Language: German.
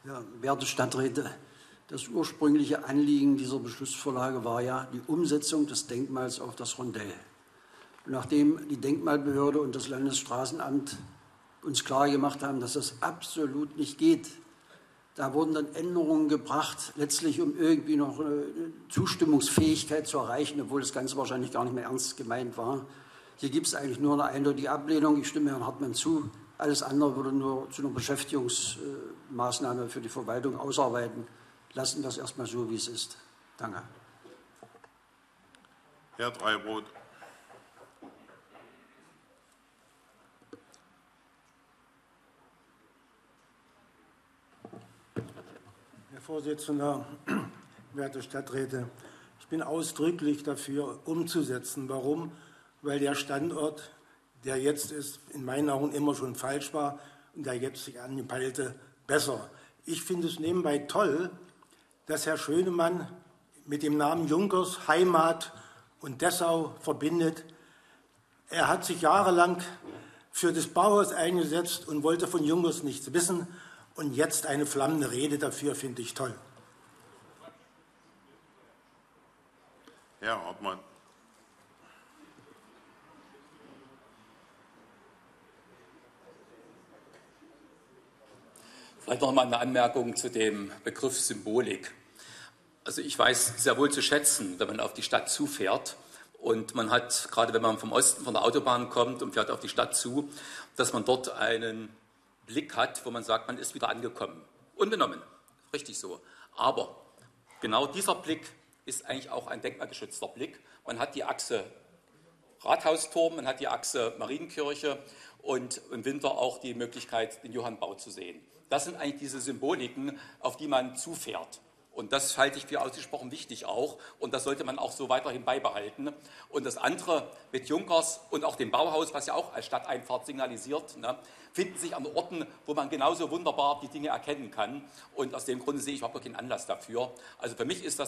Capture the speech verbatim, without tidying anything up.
Ja, werte Stadträte, das ursprüngliche Anliegen dieser Beschlussvorlage war ja die Umsetzung des Denkmals auf das Rondell. Und nachdem die Denkmalbehörde und das Landesstraßenamt uns klargemacht haben, dass das absolut nicht geht, da wurden dann Änderungen gebracht, letztlich um irgendwie noch eine Zustimmungsfähigkeit zu erreichen, obwohl das Ganze wahrscheinlich gar nicht mehr ernst gemeint war. Hier gibt es eigentlich nur eine eindeutige Ablehnung. Ich stimme Herrn Hartmann zu. Alles andere würde nur zu einer Beschäftigungsmaßnahme für die Verwaltung ausarbeiten. Lassen wir es erstmal so, wie es ist. Danke. Herr Dreiroth. Herr Vorsitzender, werte Stadträte, ich bin ausdrücklich dafür, umzusetzen. Warum? Weil der Standort, der jetzt ist, in meinen Augen immer schon falsch war und der jetzt sich anpeilte, besser. Ich finde es nebenbei toll, dass Herr Schönemann mit dem Namen Junkers Heimat und Dessau verbindet. Er hat sich jahrelang für das Bauhaus eingesetzt und wollte von Junkers nichts wissen. Und jetzt eine flammende Rede dafür, finde ich toll. Herr Hartmann. Vielleicht noch mal eine Anmerkung zu dem Begriff Symbolik. Also ich weiß sehr wohl zu schätzen, wenn man auf die Stadt zufährt und man hat, gerade wenn man vom Osten von der Autobahn kommt und fährt auf die Stadt zu, dass man dort einen Blick hat, wo man sagt, man ist wieder angekommen. Unbenommen, richtig so. Aber genau dieser Blick ist eigentlich auch ein denkmalgeschützter Blick. Man hat die Achse Rathausturm, man hat die Achse Marienkirche und im Winter auch die Möglichkeit, den Johannbau zu sehen. Das sind eigentlich diese Symboliken, auf die man zufährt. Und das halte ich für ausgesprochen wichtig auch. Und das sollte man auch so weiterhin beibehalten. Und das andere mit Junkers und auch dem Bauhaus, was ja auch als Stadteinfahrt signalisiert, ne, finden sich an Orten, wo man genauso wunderbar die Dinge erkennen kann. Und aus dem Grunde sehe ich überhaupt keinen Anlass dafür. Also für mich ist das